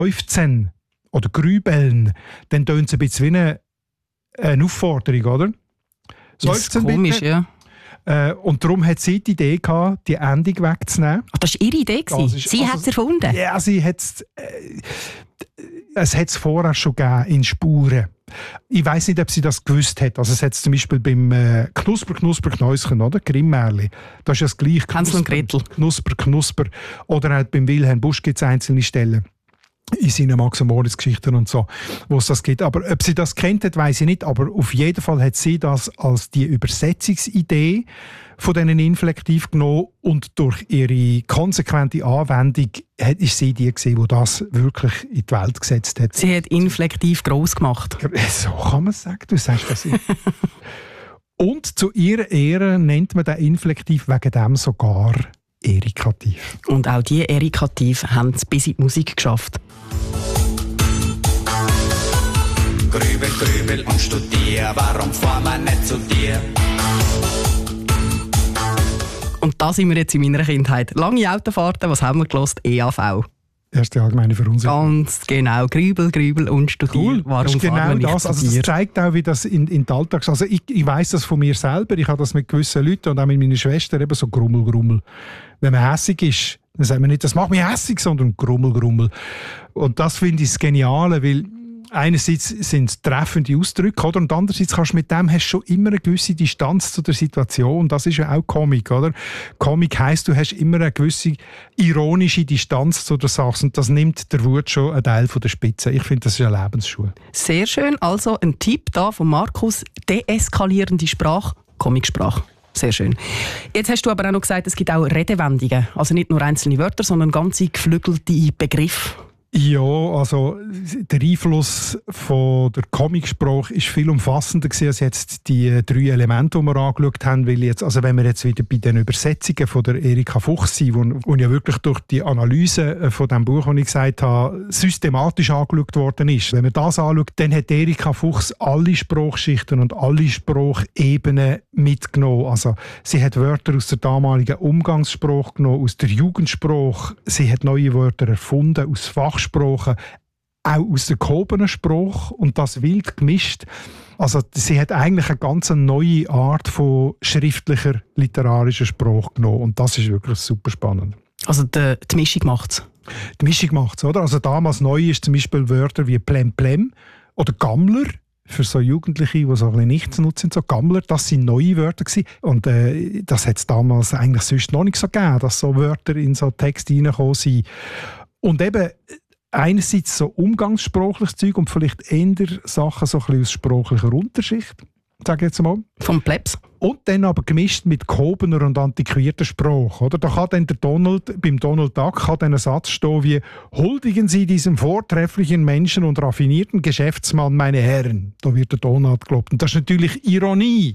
Seufzen oder Grübeln, dann tönt es ein bisschen wie eine Aufforderung, oder? Das ist komisch, bitte. Ja. Und darum hat sie die Idee gehabt, die Endung wegzunehmen. Ach, das war ihre Idee? Sie hat es erfunden? Ja, sie hat es. Es hat es vorher schon gegeben, in Spuren. Ich weiss nicht, ob sie das gewusst hat. Also es hat es zum Beispiel beim Knusper, oder? Grimm-Märli. Das ist ja das gleiche. Hänsel und Gretel. Knusper. Oder auch beim Wilhelm Busch gibt es einzelne Stellen in seinen Max- und Moritz-Geschichten und so, wo es das gibt. Aber ob sie das kennt hat, weiss ich nicht. Aber auf jeden Fall hat sie das als die Übersetzungsidee von diesen Inflektiv genommen und durch ihre konsequente Anwendung ist sie die gewesen, die das wirklich in die Welt gesetzt hat. Sie hat Inflektiv gross gemacht. So kann man es sagen, du sagst das nicht. Und zu ihrer Ehre nennt man den Inflektiv wegen dem sogar Erikativ. Und auch die Erikativ haben es bis in die Musik geschafft. Grübel und studier, warum fahren wir nicht zu dir? Und da sind wir jetzt in meiner Kindheit. Lange Autofahrten, was haben wir gehört? EAV. Erste allgemeine Verunsicherung. Ganz genau. Grübel und studier. Cool. Warum das ist genau fahren wir nicht das. Also zu dir? das zeigt auch, wie das in den Alltag. Also ich weiss das von mir selber. Ich habe das mit gewissen Leuten und auch mit meiner Schwester eben so Grummel. Wenn man hässig ist, dann sagt man nicht, das macht mich hässig, sondern Grummel. Und das finde ich das Geniale, weil einerseits sind es treffende Ausdrücke, oder? Und andererseits hast du mit dem schon immer eine gewisse Distanz zu der Situation. Das ist ja auch Comic, oder? Comic heisst, du hast immer eine gewisse ironische Distanz zu der Sache. Und das nimmt der Wut schon einen Teil von der Spitze. Ich finde, das ist eine Lebensschule. Sehr schön. Also ein Tipp da von Markus. Deeskalierende Sprache, Comicsprache. Sehr schön. Jetzt hast du aber auch noch gesagt, es gibt auch Redewendungen. Also nicht nur einzelne Wörter, sondern ganze geflügelte Begriffe. Ja, also der Einfluss von der Comicsprache ist viel umfassender gewesen als jetzt die 3 Elemente, die wir angeschaut haben. Weil jetzt, also wenn wir jetzt wieder bei den Übersetzungen von der Erika Fuchs sind, wo ja wirklich durch die Analyse von dem Buch, das ich gesagt habe, systematisch angeschaut worden ist. Wenn man das anschaut, dann hat Erika Fuchs alle Sprachschichten und alle Sprachebenen mitgenommen. Also sie hat Wörter aus der damaligen Umgangssprache genommen, aus der Jugendsprache. Sie hat neue Wörter erfunden, aus Fachsprachen, auch aus der gehobenen Sprache und das wild gemischt. Also sie hat eigentlich eine ganz neue Art von schriftlicher, literarischer Sprache genommen und das ist wirklich super spannend. Also die Mischung macht es? Die Mischung macht es, oder? Also damals neu ist zum Beispiel Wörter wie Plem oder Gammler. Für so Jugendliche, die so ein bisschen nichts nutzen, so Gammler, das sind neue Wörter gewesen. Und das hat es damals eigentlich sonst noch nicht so gegeben, dass so Wörter in so Texte reingekommen sind. Und eben einerseits so umgangssprachliches Zeug und vielleicht eher Sachen so ein bisschen aus sprachlicher Unterschicht, sage ich jetzt mal. Vom Plebs. Und dann aber gemischt mit gehobener und antiquierter Sprache. Oder? Da kann dann beim Donald Duck kann dann ein Satz stehen wie «Huldigen Sie diesem vortrefflichen Menschen und raffinierten Geschäftsmann, meine Herren». Da wird der Donald gelobt. Und das ist natürlich Ironie.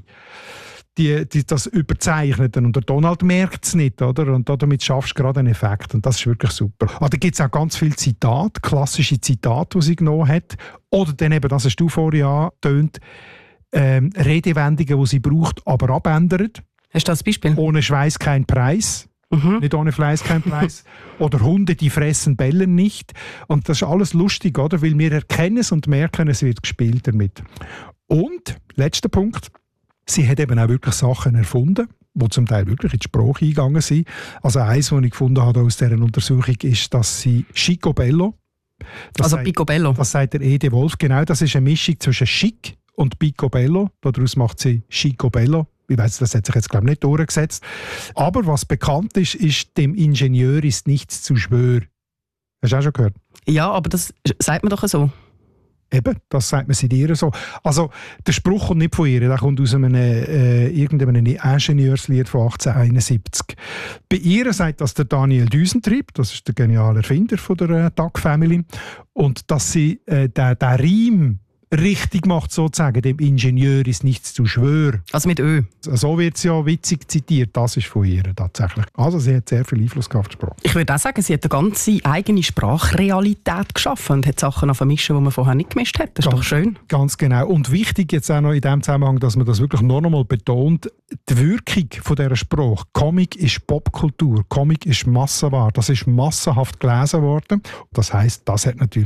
Das Überzeichneten. Und der Donald merkt es nicht, oder? Und damit schaffst du gerade einen Effekt. Und das ist wirklich super. Aber da gibt es auch ganz viele Zitate, klassische Zitate, die sie genommen hat. Oder dann eben, das hast du vorhin angetönt, Redewendungen, die sie braucht, aber abändert. Hast du das Beispiel? Ohne Schweiß kein Preis. Nicht ohne Fleiß kein Preis. Oder Hunde, die fressen, bellen nicht. Und das ist alles lustig, oder? Weil wir erkennen es und merken, es wird gespielt damit. Und, letzter Punkt, sie hat eben auch wirklich Sachen erfunden, die zum Teil wirklich in die Sprache eingegangen sind. Also eins, was ich gefunden habe aus dieser Untersuchung, ist, dass sie Schicobello, Picobello. Das sagt der Ede Wolf, genau, das ist eine Mischung zwischen Schick und Picobello. Daraus macht sie Schicobello. Ich weiss, das hat sich jetzt, glaube ich, nicht durchgesetzt. Aber was bekannt ist, ist, dem Ingenieur ist nichts zu schwör. Hast du auch schon gehört? Ja, aber das sagt man doch so. Eben, das sagt man seit ihr so. Also, der Spruch kommt nicht von ihr, der kommt aus irgendeinem Ingenieurslied von 1871. Bei ihr sagt das der Daniel Düsentrieb, das ist der geniale Erfinder von der Duck Family. Und dass sie den Reim richtig macht, sozusagen. Dem Ingenieur ist nichts zu schwör. Also mit Ö. So wird es ja witzig zitiert. Das ist von ihr tatsächlich. Also sie hat sehr viel Einfluss gehabt auf die Sprache. Ich würde auch sagen, sie hat eine ganze eigene Sprachrealität geschaffen und hat Sachen vermischen, die man vorher nicht gemischt hat. Das ist doch schön. Ganz genau. Und wichtig jetzt auch noch in dem Zusammenhang, dass man das wirklich noch einmal betont, die Wirkung von dieser Sprache. Comic ist Popkultur. Comic ist Massenware. Das ist massenhaft gelesen worden. Das heisst, das hat natürlich